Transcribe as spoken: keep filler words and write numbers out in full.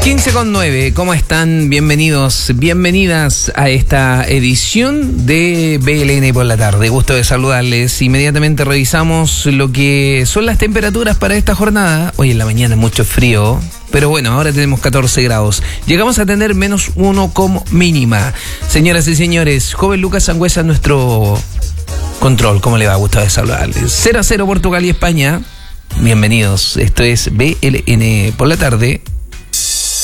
quince con nueve, ¿cómo están? Bienvenidos, bienvenidas a esta edición de B L N por la tarde. Gusto de saludarles. Inmediatamente revisamos lo que son las temperaturas para esta jornada. Hoy en la mañana mucho frío, pero bueno, ahora tenemos catorce grados. Llegamos a tener menos uno como mínima. Señoras y señores, joven Lucas Sangüesa, nuestro control. ¿Cómo le va? Gusto de saludarles. cero a cero Portugal y España. Bienvenidos. Esto es B L N por la tarde.